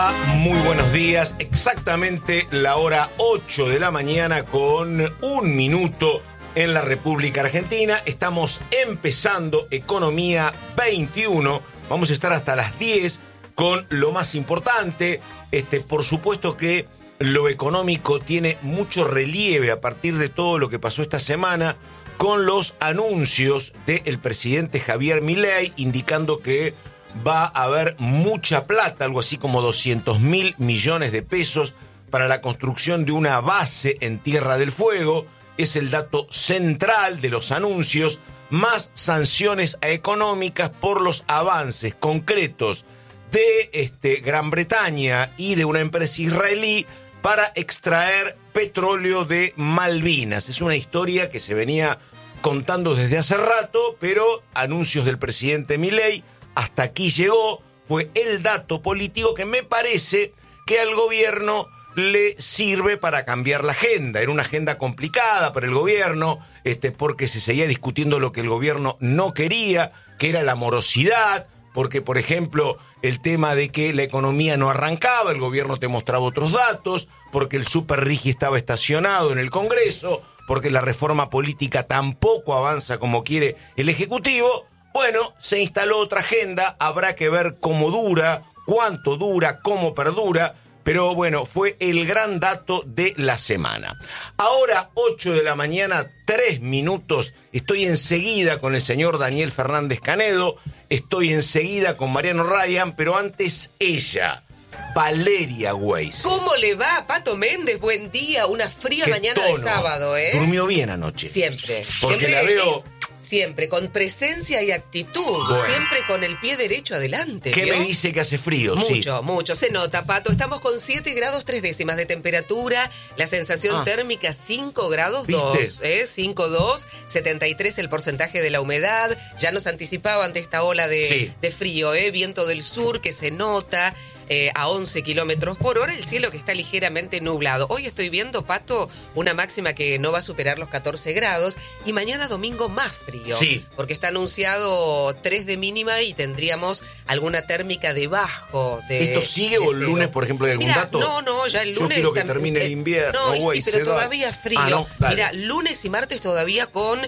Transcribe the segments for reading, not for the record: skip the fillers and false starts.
Muy buenos días, exactamente la hora 8 de la mañana con 1 minuto en la República Argentina. Estamos empezando Economía 21, vamos a estar hasta las 10 con lo más importante. Por supuesto que lo económico tiene mucho relieve a partir de todo lo que pasó esta semana con los anuncios del presidente Javier Milei indicando que va a haber mucha plata, algo así como 200.000 millones de pesos para la construcción de una base en Tierra del Fuego. Es el dato central de los anuncios, más sanciones económicas por los avances concretos de Gran Bretaña y de una empresa israelí para extraer petróleo de Malvinas. Es una historia que se venía contando desde hace rato, pero anuncios del presidente Milei hasta aquí llegó, fue el dato político que me parece que al gobierno le sirve para cambiar la agenda. Era una agenda complicada para el gobierno, porque se seguía discutiendo lo que el gobierno no quería, que era la morosidad, porque, por ejemplo, el tema de que la economía no arrancaba, el gobierno te mostraba otros datos, porque el superrigi estaba estacionado en el Congreso, porque la reforma política tampoco avanza como quiere el Ejecutivo. Bueno, se instaló otra agenda, habrá que ver cómo dura, cuánto dura, cómo perdura, pero bueno, fue el gran dato de la semana. Ahora, 8 de la mañana, 3 minutos, estoy enseguida con el señor Daniel Fernández Canedo, estoy enseguida con Mariano Ryan, pero antes ella, Valeria Weiss. ¿Cómo le va, Pato Méndez? Buen día, una fría ¿Qué mañana tono? de sábado, ¿eh? Durmió bien anoche. Siempre. Porque Siempre la veo... Siempre, con presencia y actitud, bueno, siempre con el pie derecho adelante. ¿Qué ¿vio? me dice que hace frío? Mucho, sí. mucho. Se nota, Pato. Estamos con 7 grados 3 décimas de temperatura. La sensación térmica 5 grados 2. 5,2. 73 el porcentaje de la humedad. Ya nos anticipaban de esta ola de frío, viento del sur que se nota. A 11 kilómetros por hora, el cielo que está ligeramente nublado. Hoy estoy viendo, Pato, una máxima que no va a superar los 14 grados y mañana domingo más frío. Sí. Porque está anunciado 3 de mínima y tendríamos alguna térmica debajo de... ¿Esto sigue o el lunes, por ejemplo, hay algún dato? No, ya el lunes... Yo quiero que termine el invierno. No, sí, pero todavía frío. No, mira, lunes y martes todavía con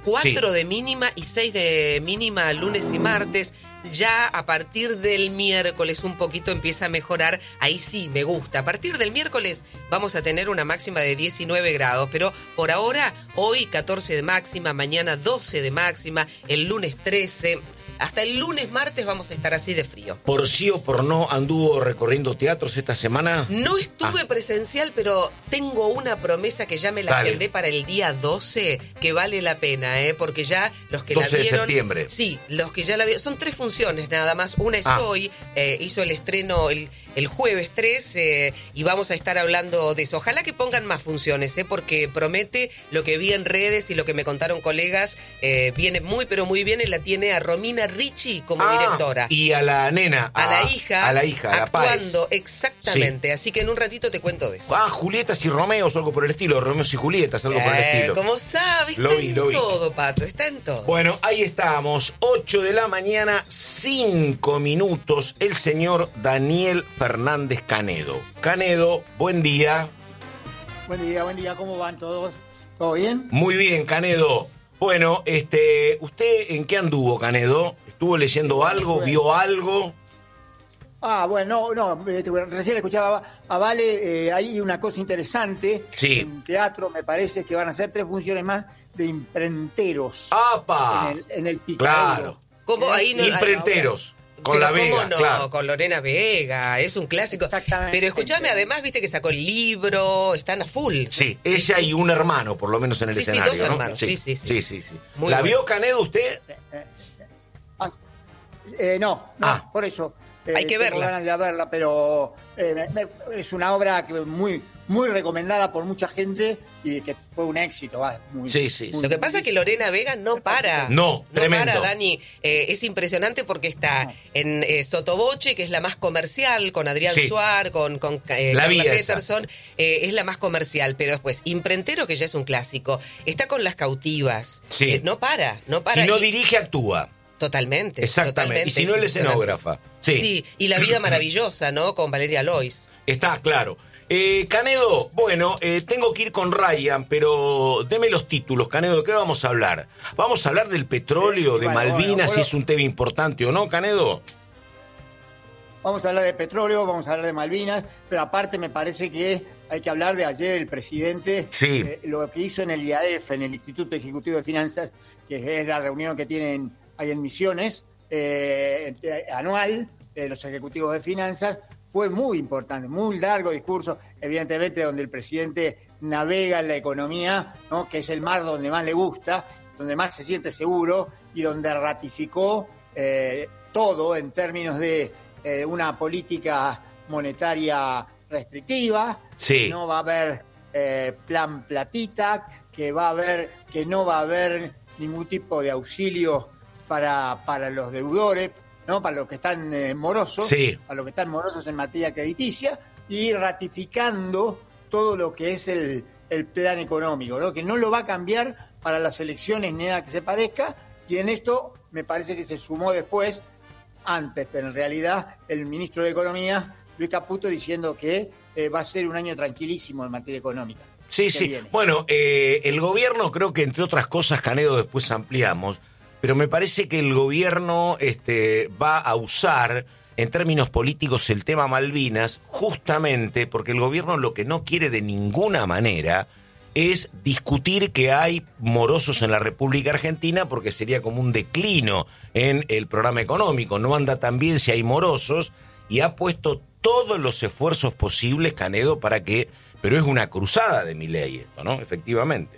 4 de mínima y 6 de mínima lunes y martes. Ya a partir del miércoles un poquito empieza a mejorar, ahí sí me gusta. A partir del miércoles vamos a tener una máxima de 19 grados, pero por ahora, hoy 14 de máxima, mañana 12 de máxima, el lunes 13... Hasta el lunes, martes vamos a estar así de frío. ¿Por sí o por no anduvo recorriendo teatros esta semana? No estuve presencial, pero tengo una promesa que ya me la agendé para el día 12, que vale la pena, porque ya los que la 12 vieron... de septiembre. Sí, los que ya la vieron... Son 3 funciones nada más. Una es hoy, hizo el estreno el jueves 3 y vamos a estar hablando de eso. Ojalá que pongan más funciones, porque promete lo que vi en redes y lo que me contaron colegas. Viene muy, pero muy bien. Y la tiene a Romina Ricci como directora. Y a la nena. A la hija. A la hija, a la actuando, exactamente. Sí. Así que en un ratito te cuento de eso. Julietas y Romeos, algo por el estilo. Romeos y Julietas, algo por el estilo. Como sabes, lo vi. todo, Pato, está en todo. Bueno, ahí estamos. 8 de la mañana, 5 minutos. El señor Daniel Fernández Canedo. Canedo, buen día. Buen día, ¿cómo van todos? ¿Todo bien? Muy bien, Canedo. Bueno, ¿usted en qué anduvo, Canedo? ¿Estuvo leyendo algo? ¿Vio algo? Bueno, recién escuchaba a Vale, hay una cosa interesante. Sí. En teatro me parece que van a ser 3 funciones más de imprenteros. ¡Apa! En el Picadero. Claro. ¿Cómo ahí no? Imprenteros. Con pero la Vega, ¿cómo no? claro. Con Lorena Vega, es un clásico. Exactamente. Pero escúchame, además, viste que sacó el libro, están a full. Sí, ella y un hermano, por lo menos en el escenario. Sí, 2 ¿no? hermanos, sí. Muy ¿La vio, Canedo, usted? Sí. No, por eso. Hay que verla. Tengo ganas de ir a verla, pero es una obra que muy recomendada por mucha gente y que fue un éxito. Sí. Lo que pasa es que Lorena Vega no para. No, tremendo. No para, Dani. Es impresionante porque está en Sotoboche, que es la más comercial, con Adrián Suar, con Carla Peterson. Es la más comercial, pero después Imprentero, que ya es un clásico. Está con Las Cautivas. Sí. No para. Si no dirige, actúa. Totalmente. Exactamente. Y si no, es escenógrafa. Sí, y La vida maravillosa, ¿no? Con Valeria Lois. Está claro. Canedo, bueno, tengo que ir con Ryan, pero deme los títulos, Canedo, ¿de qué vamos a hablar? ¿Vamos a hablar del petróleo, de Malvinas, si es un tema importante o no, Canedo? Vamos a hablar de petróleo, vamos a hablar de Malvinas, pero aparte me parece que hay que hablar de ayer el presidente, lo que hizo en el IAEF, en el Instituto Ejecutivo de Finanzas, que es la reunión que tienen ahí en Misiones, anual, de los ejecutivos de finanzas. Fue muy importante, muy largo discurso, evidentemente donde el presidente navega en la economía, ¿no? Que es el mar donde más le gusta, donde más se siente seguro y donde ratificó todo en términos de una política monetaria restrictiva, que no va a haber plan platita, que no va a haber ningún tipo de auxilio para los deudores, ¿no? Para los que están morosos, para los que están morosos en materia crediticia, y ratificando todo lo que es el plan económico, ¿no? Que no lo va a cambiar para las elecciones ni nada que se parezca, y en esto me parece que se sumó después, antes, pero en realidad el ministro de Economía, Luis Caputo, diciendo que va a ser un año tranquilísimo en materia económica. Sí. Viene. Bueno, el gobierno, creo que entre otras cosas, Canedo, después ampliamos, pero me parece que el gobierno va a usar en términos políticos el tema Malvinas justamente porque el gobierno lo que no quiere de ninguna manera es discutir que hay morosos en la República Argentina porque sería como un declino en el programa económico. No anda tan bien si hay morosos y ha puesto todos los esfuerzos posibles, Canedo, para que... Pero es una cruzada de Milei esto, ¿no? Efectivamente.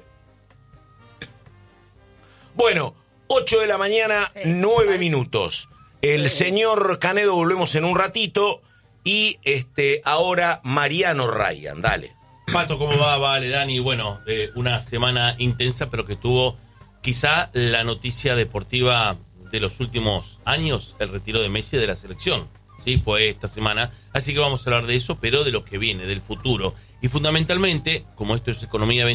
Bueno... 8 de la mañana, 9 minutos. El señor Canedo, volvemos en un ratito. Y ahora Mariano Ryan, dale. Pato, ¿cómo va? Vale, Dani. Bueno, una semana intensa, pero que tuvo quizá la noticia deportiva de los últimos años, el retiro de Messi de la selección. Sí, fue esta semana. Así que vamos a hablar de eso, pero de lo que viene, del futuro. Y fundamentalmente, como esto es Economía